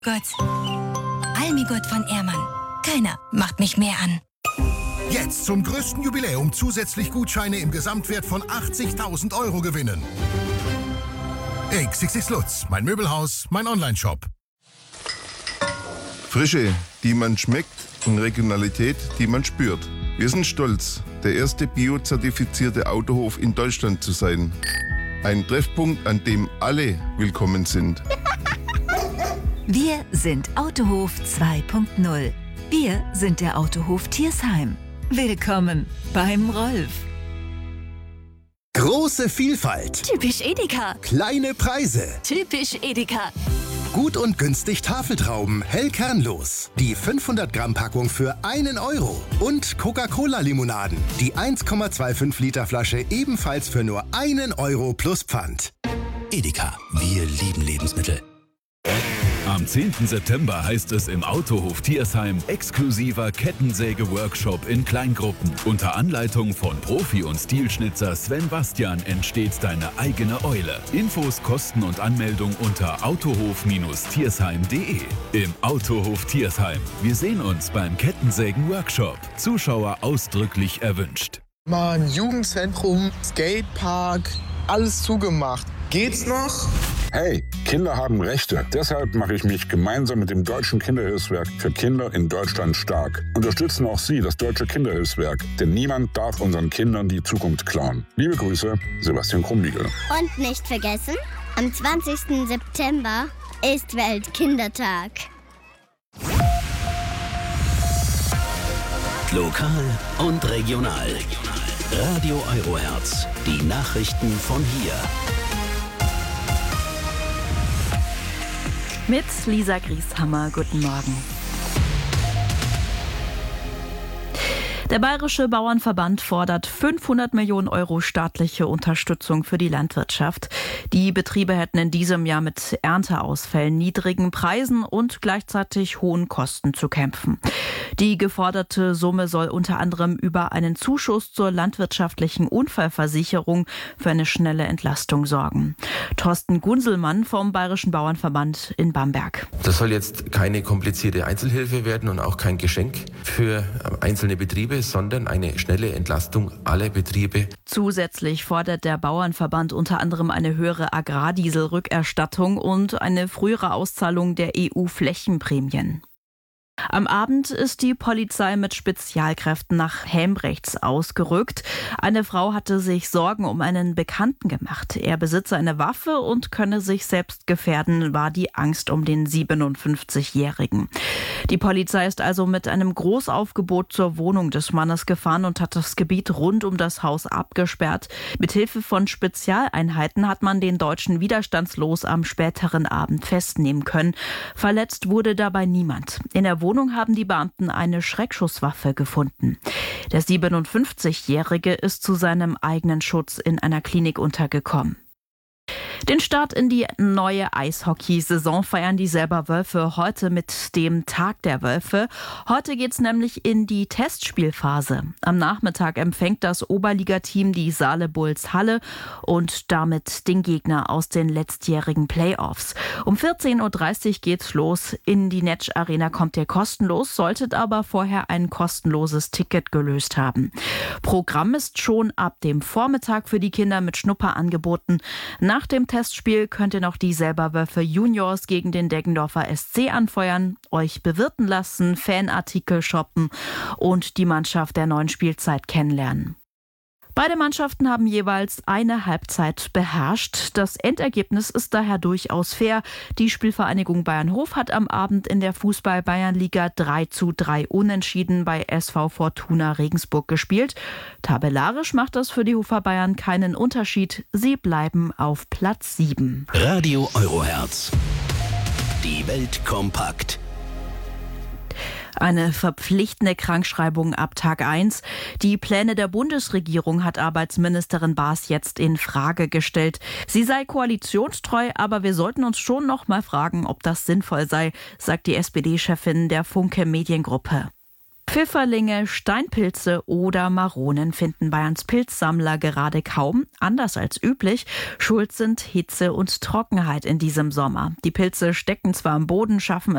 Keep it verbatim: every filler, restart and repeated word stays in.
Gott. Almigott von Ehrmann. Keiner macht mich mehr an. Jetzt zum größten Jubiläum zusätzlich Gutscheine im Gesamtwert von achtzigtausend Euro gewinnen. X X X Lutz, mein Möbelhaus, mein Onlineshop. Frische, die man schmeckt, und Regionalität, die man spürt. Wir sind stolz, der erste biozertifizierte Autohof in Deutschland zu sein. Ein Treffpunkt, an dem alle willkommen sind. Wir sind Autohof zwei Punkt null. Wir sind der Autohof Thiersheim. Willkommen beim Rolf. Große Vielfalt. Typisch Edeka. Kleine Preise. Typisch Edeka. Gut und günstig Tafeltrauben, hellkernlos. Die fünfhundert Gramm Packung für einen Euro. Und Coca-Cola-Limonaden. Die eins Komma fünfundzwanzig Liter Flasche ebenfalls für nur einen Euro plus Pfand. Edeka, wir lieben Lebensmittel. Am zehnten September heißt es im Autohof Thiersheim exklusiver Kettensäge-Workshop in Kleingruppen. Unter Anleitung von Profi- und Stilschnitzer Sven Bastian entsteht deine eigene Eule. Infos, Kosten und Anmeldung unter autohof Thiersheim punkt de. Im Autohof Thiersheim. Wir sehen uns beim Kettensägen-Workshop. Zuschauer ausdrücklich erwünscht. Mann, Jugendzentrum, Skatepark, alles zugemacht. Geht's noch? Hey, Kinder haben Rechte. Deshalb mache ich mich gemeinsam mit dem Deutschen Kinderhilfswerk für Kinder in Deutschland stark. Unterstützen auch Sie das Deutsche Kinderhilfswerk, denn niemand darf unseren Kindern die Zukunft klauen. Liebe Grüße, Sebastian Krumbiegel. Und nicht vergessen, am zwanzigsten September ist Weltkindertag. Lokal und regional. Radio Eurohertz, die Nachrichten von hier. Mit Lisa Grieshammer, guten Morgen. Der Bayerische Bauernverband fordert fünfhundert Millionen Euro staatliche Unterstützung für die Landwirtschaft. Die Betriebe hätten in diesem Jahr mit Ernteausfällen, niedrigen Preisen und gleichzeitig hohen Kosten zu kämpfen. Die geforderte Summe soll unter anderem über einen Zuschuss zur landwirtschaftlichen Unfallversicherung für eine schnelle Entlastung sorgen. Thorsten Gunselmann vom Bayerischen Bauernverband in Bamberg. Das soll jetzt keine komplizierte Einzelhilfe werden und auch kein Geschenk für einzelne Betriebe, sondern eine schnelle Entlastung aller Betriebe. Zusätzlich fordert der Bauernverband unter anderem eine höhere Agrardieselrückerstattung und eine frühere Auszahlung der E U-Flächenprämien. Am Abend ist die Polizei mit Spezialkräften nach Helmbrechts ausgerückt. Eine Frau hatte sich Sorgen um einen Bekannten gemacht. Er besitze eine Waffe und könne sich selbst gefährden, war die Angst um den siebenundfünfzigjährigen. Die Polizei ist also mit einem Großaufgebot zur Wohnung des Mannes gefahren und hat das Gebiet rund um das Haus abgesperrt. Mithilfe von Spezialeinheiten hat man den Deutschen widerstandslos am späteren Abend festnehmen können. Verletzt wurde dabei niemand. In der Wohnung haben die Beamten eine Schreckschusswaffe gefunden. Der siebenundfünfzigjährige ist zu seinem eigenen Schutz in einer Klinik untergekommen. Den Start in die neue Eishockeysaison feiern die Selber Wölfe heute mit dem Tag der Wölfe. Heute geht's nämlich in die Testspielphase. Am Nachmittag empfängt das Oberligateam die Saale Bulls Halle und damit den Gegner aus den letztjährigen Playoffs. Um vierzehn Uhr dreißig geht's los. In die Netsch Arena kommt ihr kostenlos, solltet aber vorher ein kostenloses Ticket gelöst haben. Programm ist schon ab dem Vormittag für die Kinder mit Schnupperangeboten. Nach dem Testspiel könnt ihr noch die Selberwölfe Juniors gegen den Deggendorfer S C anfeuern, euch bewirten lassen, Fanartikel shoppen und die Mannschaft der neuen Spielzeit kennenlernen. Beide Mannschaften haben jeweils eine Halbzeit beherrscht. Das Endergebnis ist daher durchaus fair. Die Spielvereinigung Bayernhof hat am Abend in der Fußball-Bayernliga drei zu drei unentschieden bei S V Fortuna Regensburg gespielt. Tabellarisch macht das für die Hofer Bayern keinen Unterschied. Sie bleiben auf Platz sieben. Radio Eurohertz. Die Welt kompakt. Eine verpflichtende Krankschreibung ab Tag eins. Die Pläne der Bundesregierung hat Arbeitsministerin Baas jetzt in Frage gestellt. Sie sei koalitionstreu, aber wir sollten uns schon noch mal fragen, ob das sinnvoll sei, sagt die S P D-Chefin der Funke Mediengruppe. Pfifferlinge, Steinpilze oder Maronen finden Bayerns Pilzsammler gerade kaum. Anders als üblich, schuld sind Hitze und Trockenheit in diesem Sommer. Die Pilze stecken zwar am Boden, schaffen